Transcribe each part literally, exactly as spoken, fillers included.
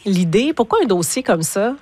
l'idée? Pourquoi un dossier comme ça?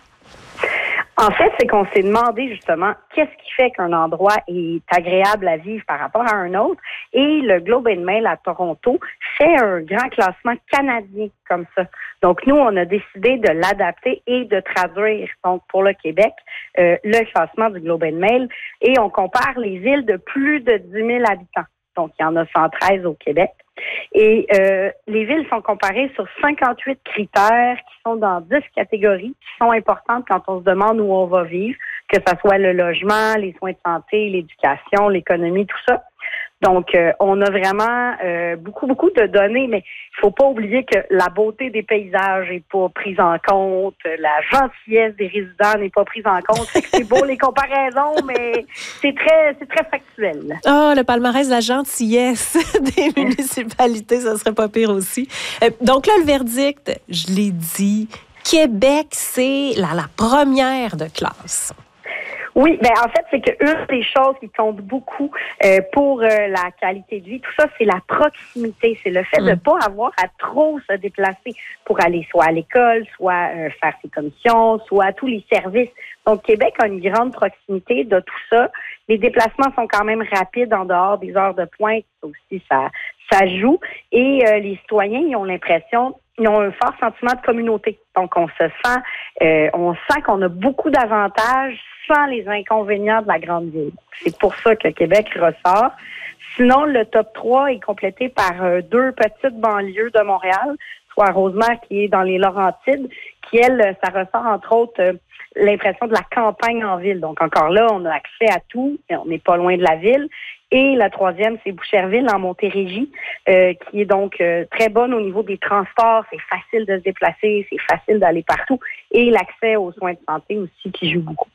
En fait, c'est qu'on s'est demandé justement qu'est-ce qui fait qu'un endroit est agréable à vivre par rapport à un autre. Et le Globe and Mail à Toronto fait un grand classement canadien comme ça. Donc, nous, on a décidé de l'adapter et de traduire, donc pour le Québec, euh, le classement du Globe and Mail. Et on compare les villes de plus de dix mille habitants. Donc, il y en a cent treize au Québec. Et euh, les villes sont comparées sur cinquante-huit critères qui sont dans dix catégories qui sont importantes quand on se demande où on va vivre, que ce soit le logement, les soins de santé, l'éducation, l'économie, tout ça. Donc, euh, on a vraiment euh, beaucoup, beaucoup de données, mais il faut pas oublier que la beauté des paysages n'est pas prise en compte, la gentillesse des résidents n'est pas prise en compte. Fait que c'est beau les comparaisons, mais c'est très, c'est très factuel. Ah, oh, le palmarès de la gentillesse des municipalités, ça serait pas pire aussi. Euh, donc là, le verdict, je l'ai dit, Québec, c'est la, la première de classe. Oui, ben en fait, c'est qu'une des choses qui compte beaucoup euh, pour euh, la qualité de vie, tout ça, c'est la proximité. C'est le fait mmh. de ne pas avoir à trop se déplacer pour aller soit à l'école, soit euh, faire ses commissions, soit à tous les services. Donc, Québec a une grande proximité de tout ça. Les déplacements sont quand même rapides en dehors des heures de pointe. Aussi, ça, ça joue. Et euh, les citoyens, ils ont l'impression ils ont un fort sentiment de communauté. Donc, on se sent, euh, on sent qu'on a beaucoup d'avantages sans les inconvénients de la grande ville. C'est pour ça que Québec ressort. Sinon, le top trois est complété par euh, deux petites banlieues de Montréal, soit Rosemère qui est dans les Laurentides, qui, elle, ça ressort entre autres euh, l'impression de la campagne en ville. Donc, encore là, on a accès à tout, et on n'est pas loin de la ville. Et la troisième, c'est Boucherville, en Montérégie, euh, qui est donc euh, très bonne au niveau des transports. C'est facile de se déplacer, c'est facile d'aller partout. Et l'accès aux soins de santé aussi qui joue beaucoup.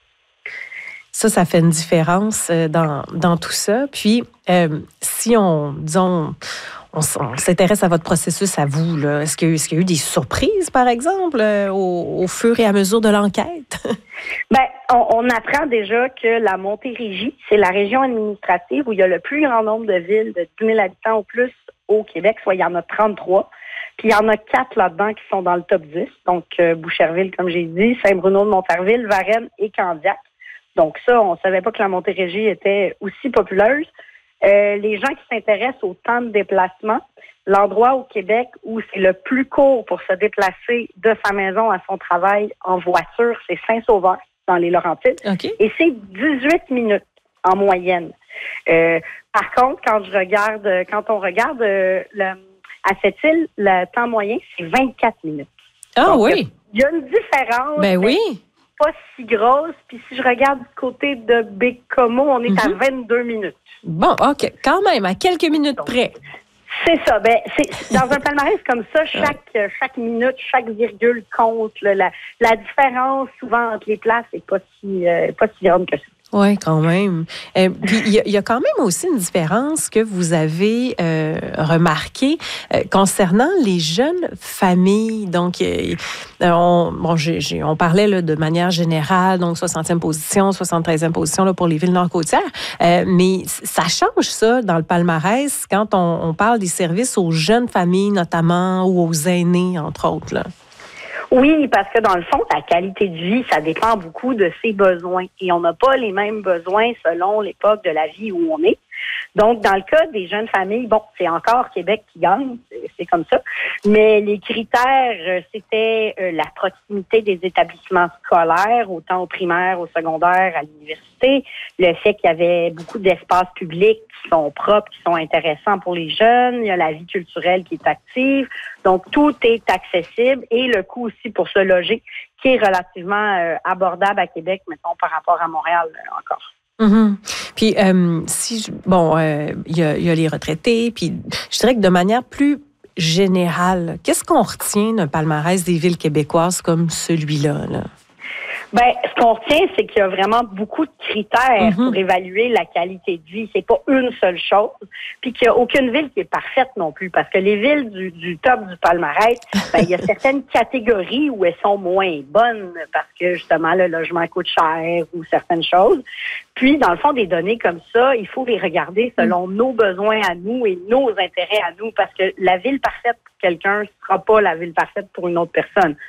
Ça, ça fait une différence dans, dans tout ça. Puis, euh, si on, disons, on, on s'intéresse à votre processus à vous, là, est-ce qu'il y a eu, est-ce qu'il y a eu des surprises, par exemple, au, au fur et à mesure de l'enquête? Ben, on, on apprend déjà que la Montérégie, c'est la région administrative où il y a le plus grand nombre de villes de dix mille habitants ou plus au Québec, soit il y en a trente-trois. Puis il y en a quatre là-dedans qui sont dans le top dix. Donc, euh, Boucherville, comme j'ai dit, Saint-Bruno-de-Montarville, Varennes et Candiac. Donc ça, on ne savait pas que la Montérégie était aussi populeuse. Euh, les gens qui s'intéressent au temps de déplacement, l'endroit au Québec où c'est le plus court pour se déplacer de sa maison à son travail en voiture, c'est Saint-Sauveur, dans les Laurentides. Okay. Et c'est dix-huit minutes en moyenne. Euh, par contre, quand je regarde, quand on regarde euh, le, à cette île, le temps moyen, c'est vingt-quatre minutes. Ah Donc, oui! Il y a une différence. Ben oui! Pas si grosse. Puis si je regarde du côté de Bécomo, on est mm-hmm. à vingt-deux minutes. Bon, OK. Quand même, à quelques minutes Donc, près. C'est ça. Ben, c'est, dans un palmarès comme ça, chaque, ouais. chaque minute, chaque virgule compte. Là, la, la différence, souvent, entre les places n'est pas si, euh, pas si grande que ça. Oui, quand même. Euh, puis il y, y a quand même aussi une différence que vous avez euh, remarquée euh, concernant les jeunes familles. Donc, euh, on, bon, j'ai, j'ai, on parlait là, de manière générale, donc soixantième position, soixante-treizième position là, pour les villes nord-côtières. Euh, mais ça change ça dans le palmarès quand on, on parle des services aux jeunes familles notamment ou aux aînés, entre autres, là. Oui, parce que dans le fond, la qualité de vie, ça dépend beaucoup de ses besoins. Et on n'a pas les mêmes besoins selon l'époque de la vie où on est. Donc, dans le cas des jeunes familles, bon, c'est encore Québec qui gagne, c'est, c'est comme ça. Mais les critères, c'était euh, la proximité des établissements scolaires, autant au primaire, au secondaire, à l'université. Le fait qu'il y avait beaucoup d'espaces publics qui sont propres, qui sont intéressants pour les jeunes. Il y a la vie culturelle qui est active. Donc, tout est accessible et le coût aussi pour se loger qui est relativement euh, abordable à Québec, mettons, par rapport à Montréal euh, encore. Mm-hmm. Puis, euh, si je, bon, il euh, y, a, y a les retraités, puis je dirais que de manière plus générale, qu'est-ce qu'on retient d'un palmarès des villes québécoises comme celui-là, là? Ben, ce qu'on retient, c'est qu'il y a vraiment beaucoup de critères mm-hmm. pour évaluer la qualité de vie. C'est pas une seule chose. Puis qu'il n'y a aucune ville qui est parfaite non plus. Parce que les villes du, du top du palmarès, ben, il y a certaines catégories où elles sont moins bonnes parce que, justement, le logement coûte cher ou certaines choses. Puis, dans le fond, des données comme ça, il faut les regarder selon mm. nos besoins à nous et nos intérêts à nous. Parce que la ville parfaite pour quelqu'un ne sera pas la ville parfaite pour une autre personne.